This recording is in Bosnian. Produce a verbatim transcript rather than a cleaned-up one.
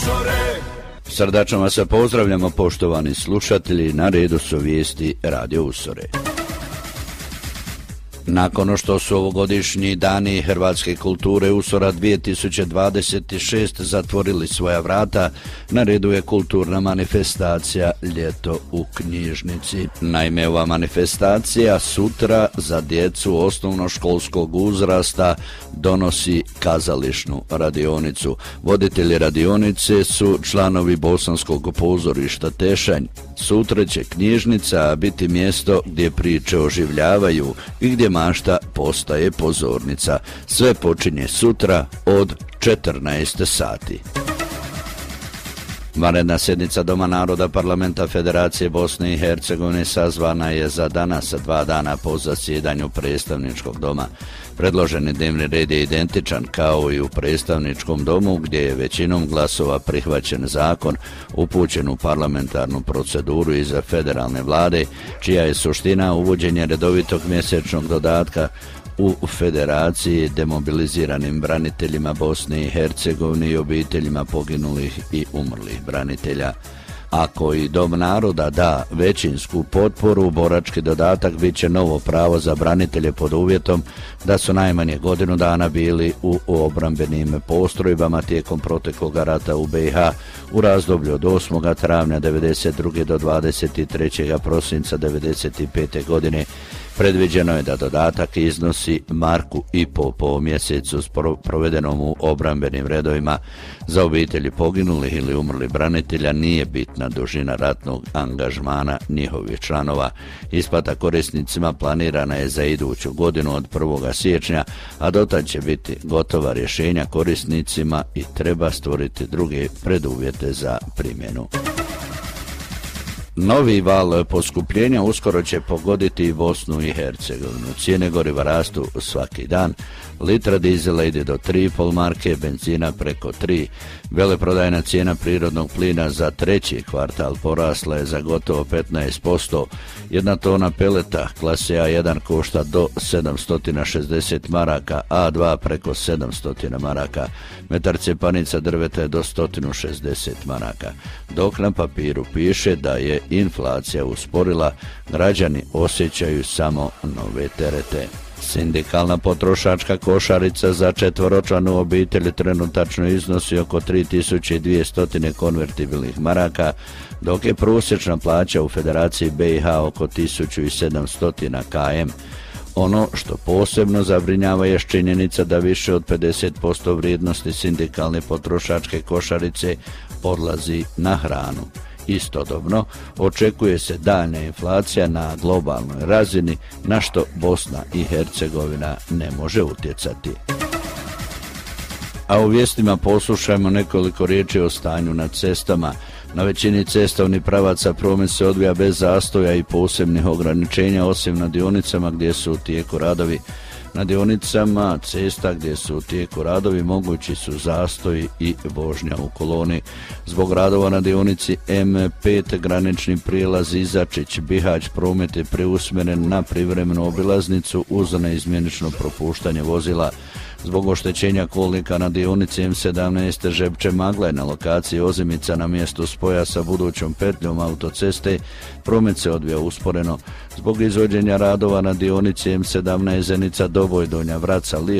Srdačno vas pozdravljamo, poštovani slušatelji, na redu su vijesti Radio Usore. Nakon što su ovogodišnji dani hrvatske kulture Usora dvije tisuće dvadeset šest zatvorili svoja vrata, na redu je kulturna manifestacija Ljeto u knjižnici. Naime, ova manifestacija sutra za djecu osnovnoškolskog uzrasta donosi kazališnu radionicu. Voditelji radionice su članovi Bosanskog pozorišta Tešanj. Sutra će knjižnica biti mjesto gdje priče oživljavaju i gdje mašta postaje pozornica. Sve počinje sutra od četrnaest sati. Vanredna sjednica Doma naroda Parlamenta Federacije Bosne i Hercegovine sazvana je za danas, dva dana po zasjedanju predstavničkog doma. Predloženi dnevni red je identičan kao i u predstavničkom domu, gdje je većinom glasova prihvaćen zakon upućen u parlamentarnu proceduru iza federalne vlade, čija je suština uvođenje redovitog mjesečnog dodatka u Federaciji demobiliziranim braniteljima Bosne i Hercegovine i obiteljima poginulih i umrlih branitelja. Ako i Dom naroda da većinsku potporu, borački dodatak bit će novo pravo za branitelje pod uvjetom da su najmanje godinu dana bili u obrambenim postrojbama tijekom proteklog rata u B i H u razdoblju od osmog travnja devedeset druge do dvadeset trećeg prosinca devedeset pete godine. Predviđeno je da dodatak iznosi marku i po po mjesecu s provedenom u obrambenim redovima. Za obitelji poginulih ili umrlih branitelja nije bitna dužina ratnog angažmana njihovih članova. Isplata korisnicima planirana je za iduću godinu od prvog siječnja, a dotad će biti gotova rješenja korisnicima i treba stvoriti druge preduvjete za primjenu. Novi val poskupljenja uskoro će pogoditi i Bosnu i Hercegovinu. Cijene goriva rastu svaki dan. Litra dizela ide do tri i pol marke, benzina preko tri. Veleprodajna cijena prirodnog plina za treći kvartal porasla je za gotovo petnaest posto. Jedna tona peleta klase A jedan košta do sedamsto šezdeset maraka, A dva preko sedamsto maraka. Metar cepanica drveta je do sto šezdeset maraka. Dok na papiru piše da je inflacija usporila, građani osjećaju samo nove terete. Sindikalna potrošačka košarica za četvoročlanu obitelj trenutačno iznosi oko tri tisuće dvjesto konvertibilnih maraka, dok je prosječna plaća u Federaciji B i H oko tisuću sedamsto km. Ono što posebno zabrinjava je činjenica da više od pedeset posto vrijednosti sindikalne potrošačke košarice odlazi na hranu. Istodobno, očekuje se daljnja inflacija na globalnoj razini, na što Bosna i Hercegovina ne može utjecati. A u vijestima poslušajmo nekoliko riječi o stanju na cestama. Na većini cestovnih pravaca promet se odvija bez zastoja i posebnih ograničenja, osim na dionicama gdje su u tijeku radovi. Na dionicama cesta gdje su u tijeku radovi mogući su zastoji i vožnja u koloni. Zbog radova na dionici M pet granični prijelaz Izačić-Bihać promet je preusmjeren na privremenu obilaznicu uz neizmjenično propuštanje vozila. Zbog oštećenja kolnika na dionici M sedamnaest Žepče-Magle na lokaciji Ozimica na mjestu spoja sa budućom petljom autoceste promet se odvija usporeno. Zbog izvođenja radova na dionici M sedamnaest Zenica-Doboj Donja Vraca